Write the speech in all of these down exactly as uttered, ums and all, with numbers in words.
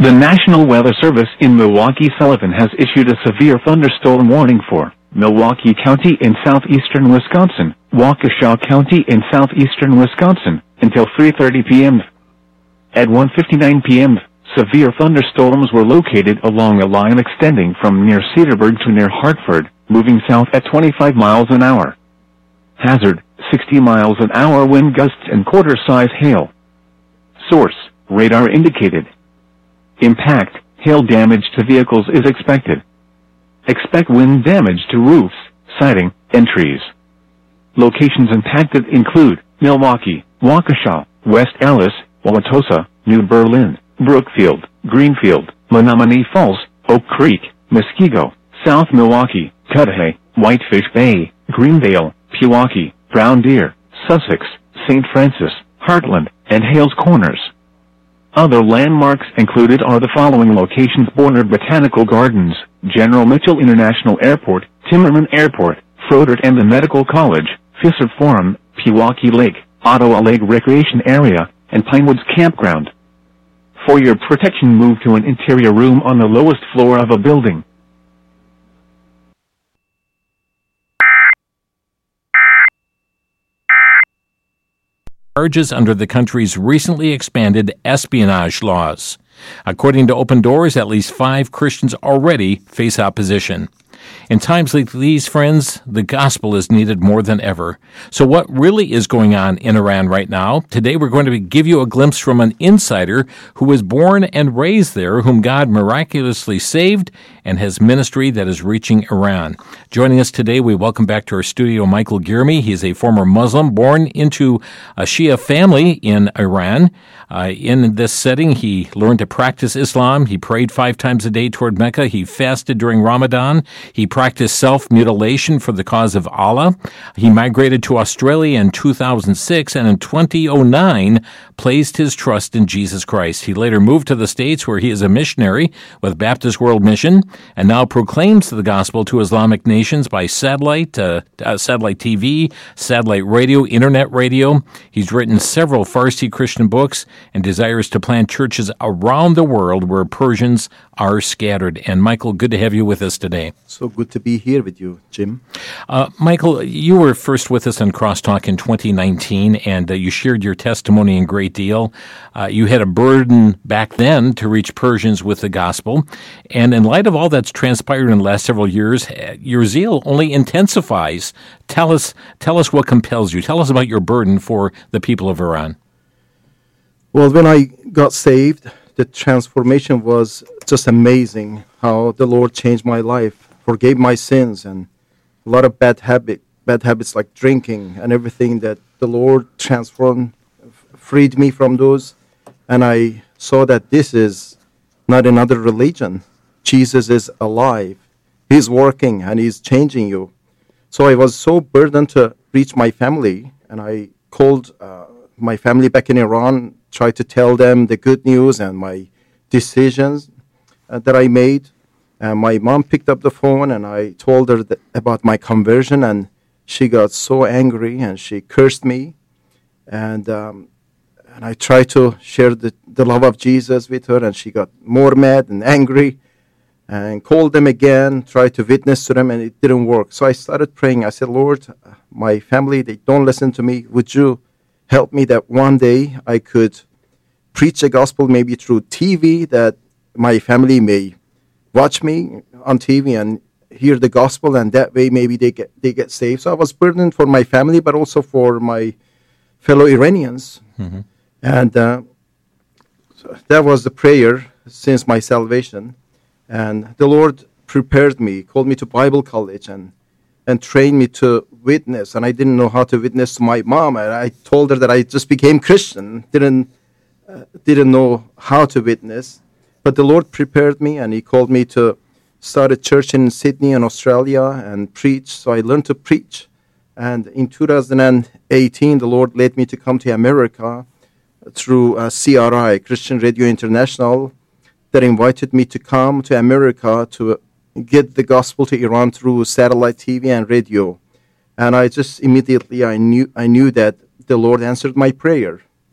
The National Weather Service in Milwaukee-Sullivan has issued a severe thunderstorm warning for Milwaukee County in southeastern Wisconsin, Waukesha County in southeastern Wisconsin, until three thirty p.m. At one fifty-nine p.m., severe thunderstorms were located along a line extending from near Cedarburg to near Hartford, moving south at twenty-five miles an hour. Hazard, sixty miles an hour wind gusts and quarter-size hail. Source, radar indicated. Impact, hail damage to vehicles is expected. Expect wind damage to roofs, siding, and trees. Locations impacted include Milwaukee, Waukesha, West Allis, Wauwatosa, New Berlin, Brookfield, Greenfield, Menominee Falls, Oak Creek, Muskego, South Milwaukee, Cudahy, Whitefish Bay, Greenvale, Pewaukee, Brown Deer, Sussex, Saint Francis, Heartland, and Hales Corners. Other landmarks included are the following locations: Borner Botanical Gardens, General Mitchell International Airport, Timmerman Airport, Frodert and the Medical College, Fisher Forum, Pewaukee Lake, Ottawa Lake Recreation Area, and Pinewoods Campground. For your protection, move to an interior room on the lowest floor of a building. Charges under the country's recently expanded espionage laws. According to Open Doors, at least five Christians already face opposition. In times like these, friends, the gospel is needed more than ever. So what really is going on in Iran right now? Today we're going to give you a glimpse from an insider who was born and raised there, whom God miraculously saved, and has ministry that is reaching Iran. Joining us today, we welcome back to our studio Michael Girmy. He is a former Muslim born into a Shia family in Iran. Uh, in this setting, he learned to practice Islam. He prayed five times a day toward Mecca. He fasted during Ramadan. He practiced self-mutilation for the cause of Allah. He migrated to Australia in two thousand six, and in two thousand nine placed his trust in Jesus Christ. He later moved to the States, where he is a missionary with Baptist World Mission, and now proclaims the gospel to Islamic nations by satellite, uh, uh, satellite T V, satellite radio, internet radio. He's written several Farsi Christian books and desires to plant churches around the world where Persians are scattered. And Michael, good to have you with us today. So good to be here with you, Jim. Uh, Michael, you were first with us on Crosstalk in twenty nineteen, and uh, you shared your testimony in great deal. Uh, you had a burden back then to reach Persians with the gospel, and in light of all that's transpired in the last several years, your zeal only intensifies. Tell us, tell us what compels you. Tell us about your burden for the people of Iran. Well, when I got saved, the transformation was just amazing. How the Lord changed my life, forgave my sins, and a lot of bad habit, bad habits like drinking and everything that the Lord transformed, freed me from those. And I saw that this is not another religion. Jesus is alive. He's working and he's changing you. So I was so burdened to reach my family, and I called uh, my family back in Iran, tried to tell them the good news and my decisions uh, that I made. And my mom picked up the phone, and I told her th- about my conversion, and she got so angry and she cursed me. And um, and I tried to share the, the love of Jesus with her, and she got more mad and angry, and called them again, tried to witness to them, and it didn't work. So I started praying. I said, Lord, my family, they don't listen to me. Would you help me that one day I could preach the gospel maybe through T V, that my family may watch me on T V and hear the gospel, and that way maybe they get they get saved. So I was burdened for my family, but also for my fellow Iranians. Mm-hmm. And uh, so that was the prayer since my salvation. And the Lord prepared me, called me to Bible college, and and trained me to witness. And I didn't know how to witness to my mom. And I told her that I just became Christian, didn't uh, didn't know how to witness. But the Lord prepared me, and He called me to start a church in Sydney in Australia and preach. So I learned to preach. And in two thousand eighteen, the Lord led me to come to America through uh, C R I, Christian Radio International, that invited me to come to America to get the gospel to Iran through satellite T V and radio. And I just immediately, I knew I knew that the Lord answered my prayer.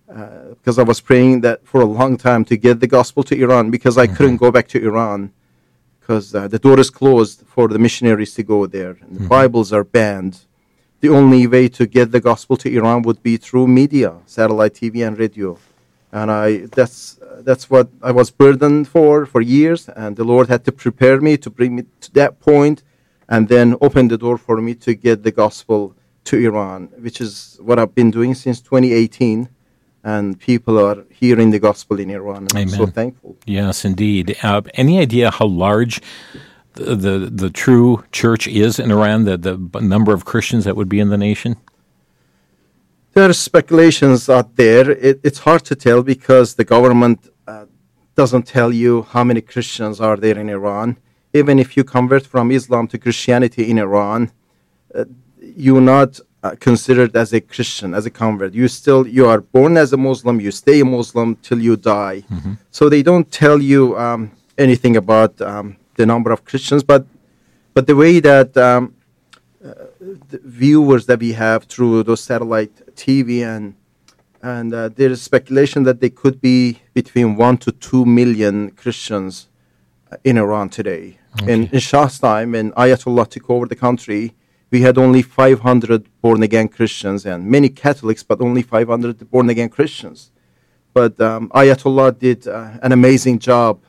uh, because I was praying that for a long time to get the gospel to Iran, because I mm-hmm. couldn't go back to Iran because uh, the door is closed for the missionaries to go there. And mm-hmm. the Bibles are banned. The only way to get the gospel to Iran would be through media, satellite T V and radio. And I that's uh, that's what I was burdened for for years. And the Lord had to prepare me to bring me to that point, and then open the door for me to get the gospel to Iran, which is what I've been doing since twenty eighteen. And people are hearing the gospel in Iran, and Amen. I'm so thankful. Yes, indeed. Uh, any idea how large the, the the true church is in Iran, the, the number of Christians that would be in the nation? There are speculations out there. It, it's hard to tell because the government uh, doesn't tell you how many Christians are there in Iran. Even if you convert from Islam to Christianity in Iran, uh, you're not uh, considered as a Christian, as a convert. You still, you are born as a Muslim, you stay a Muslim till you die. Mm-hmm. So they don't tell you um, anything about um, the number of Christians, but but the way that um, uh, the viewers that we have through those satellite T V, and and uh, there is speculation that there could be between one to two million Christians in Iran today. Okay. In, in Shah's time, when Ayatollah took over the country, we had only five hundred born-again Christians and many Catholics, but only five hundred born-again Christians. But um, Ayatollah did uh, an amazing job,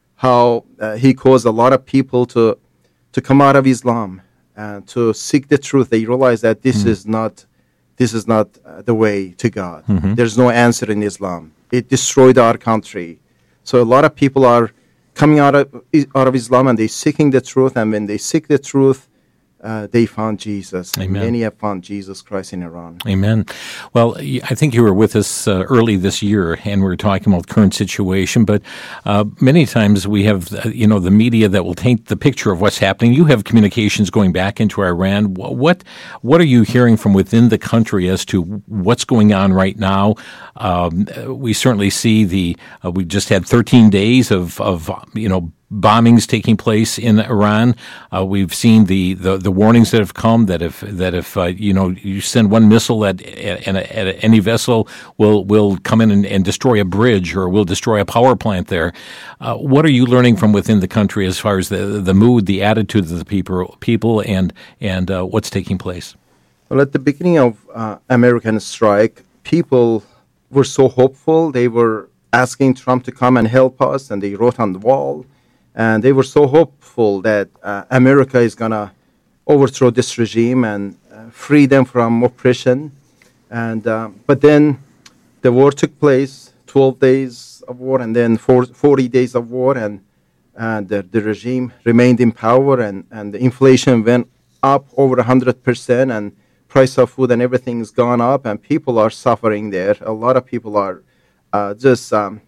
how uh, he caused a lot of people to to come out of Islam and to seek the truth. They realized that this mm. is not this is not uh, the way to God. Mm-hmm. There's no answer in Islam. It destroyed our country. So a lot of people are coming out of out of Islam, and they're seeking the truth. And when they seek the truth, uh, they found Jesus. Amen. Many have found Jesus Christ in Iran. Amen. Well, I think you were with us uh, early this year, and we were talking about the current situation. But uh, many times we have, uh, you know, the media that will taint the picture of what's happening. You have communications going back into Iran. What what are you hearing from within the country as to what's going on right now? Um, we certainly see the. Uh, we just had thirteen days of of you know. bombings taking place in Iran. Uh, we've seen the, the, the warnings that have come that if that if uh, you know you send one missile at, at, at any vessel, will will come in and, and destroy a bridge or will destroy a power plant there. Uh, what are you learning from within the country as far as the the mood, the attitude of the people, people, and and uh, what's taking place? Well, at the beginning of uh, American strike, people were so hopeful. They were asking Trump to come and help us, and they wrote on the wall. And they were so hopeful that uh, America is going to overthrow this regime and uh, free them from oppression. And uh, but then the war took place, twelve days of war, and then four, forty days of war, and, and the, the regime remained in power, and, and the inflation went up over one hundred percent, and price of food and everything has gone up, and people are suffering there. A lot of people are uh, just um,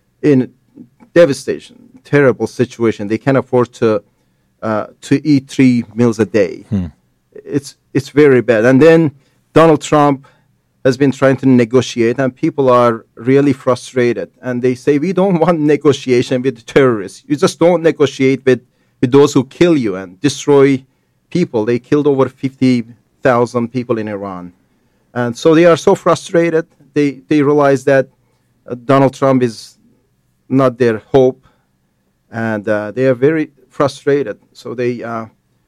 in devastation. Terrible situation. They can't afford to uh, to eat three meals a day. Hmm. It's it's very bad. And then Donald Trump has been trying to negotiate, and people are really frustrated. And they say, we don't want negotiation with terrorists. You just don't negotiate with, with those who kill you and destroy people. They killed over fifty thousand people in Iran. And so they are so frustrated. They, they realize that uh, Donald Trump is not their hope. And uh, they are very frustrated. So they uh,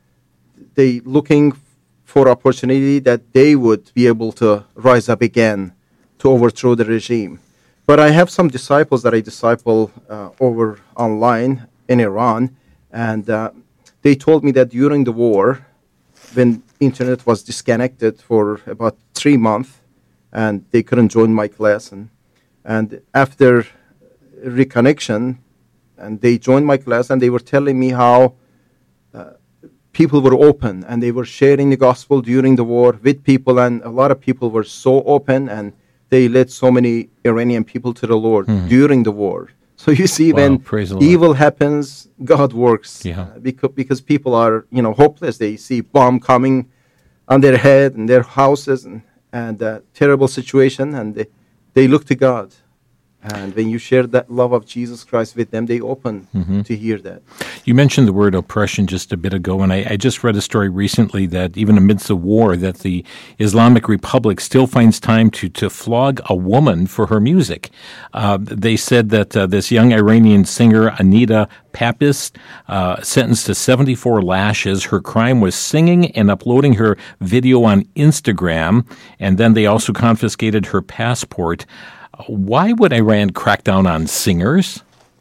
they looking for opportunity that they would be able to rise up again to overthrow the regime. But I have some disciples that I disciple uh, over online in Iran, and uh, they told me that during the war, when internet was disconnected for about three months, and they couldn't join my class, and and after reconnection. And they joined my class, and they were telling me how uh, people were open, and they were sharing the gospel during the war with people, and a lot of people were so open, and they led so many Iranian people to the Lord mm. during the war. So you see, wow, when evil happens, God works, yeah. uh, because because people are you know hopeless. They see bomb coming on their head and their houses, and and uh, terrible situation, and they, they look to God. And when you share that love of Jesus Christ with them, they open mm-hmm. to hear that. You mentioned the word oppression just a bit ago, and I, I just read a story recently that even amidst the war, that the Islamic Republic still finds time to, to flog a woman for her music. Uh, they said that uh, this young Iranian singer, Anita Papist, uh, sentenced to seventy-four lashes. Her crime was singing and uploading her video on Instagram, and then they also confiscated her passport. Why would Iran crack down on singers?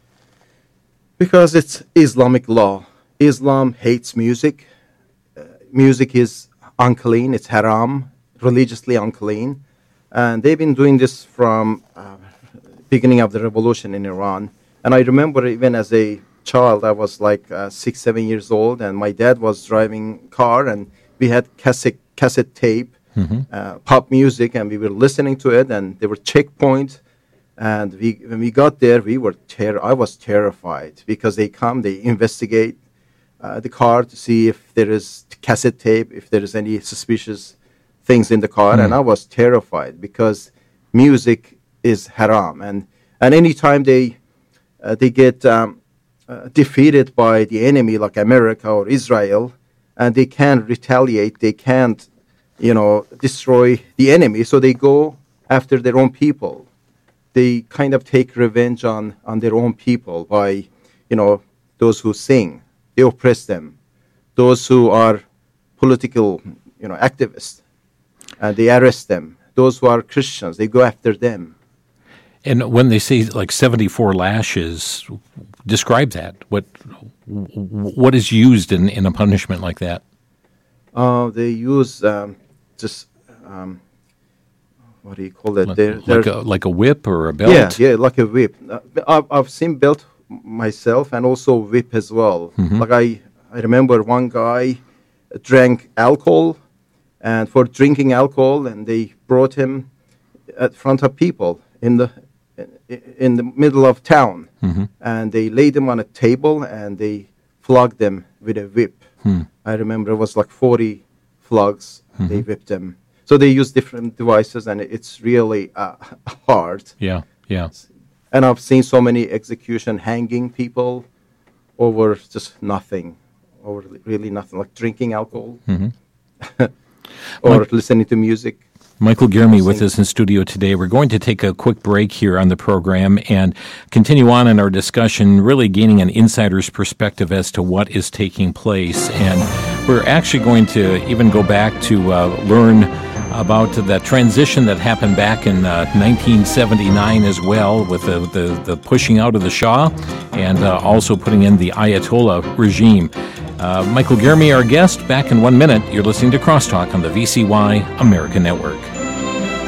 Because it's Islamic law. Islam hates music. Uh, music is unclean. It's haram, religiously unclean. And they've been doing this from uh, beginning of the revolution in Iran. And I remember even as a child, I was like uh, six, seven years old, and my dad was driving car, and we had cassette, cassette tape. Mm-hmm. Uh, pop music, and we were listening to it, and there were checkpoints, and we when we got there, we were ter- I was terrified because they come, they investigate uh, the car to see if there is cassette tape, if there is any suspicious things in the car, mm-hmm. and I was terrified because music is haram, and and anytime they uh, they get um, uh, defeated by the enemy like America or Israel, and they can't retaliate, they can't you know, destroy the enemy. So they go after their own people. They kind of take revenge on, on their own people by, you know, those who sing. They oppress them. Those who are political, you know, activists, and they arrest them. Those who are Christians, they go after them. And when they say like seventy-four lashes, describe that. What what is used in, in a punishment like that? Uh, they use um, just, um, what do you call it? Like, they're, like, they're, a, like a whip or a belt? Yeah, yeah, like a whip. Uh, I've, I've seen belt myself and also whip as well. Mm-hmm. Like I, I remember one guy drank alcohol, and for drinking alcohol, and they brought him at front of people in the in the middle of town, mm-hmm. and they laid him on a table, and they flogged them with a whip. Hmm. I remember it was like forty flogs. Mm-hmm. They whipped them. So they use different devices, and it's really uh, hard. Yeah, yeah. And I've seen so many execution hanging people over just nothing, over really nothing, like drinking alcohol mm-hmm. or Mike, listening to music. Michael Gierme with us in studio today. We're going to take a quick break here on the program and continue on in our discussion, really gaining an insider's perspective as to what is taking place. And we're actually going to even go back to uh, learn about that transition that happened back in uh, nineteen seventy-nine as well, with the, the, the pushing out of the Shah and uh, also putting in the Ayatollah regime. Uh, Michael Gierme, our guest, back in one minute. You're listening to Crosstalk on the V C Y American Network.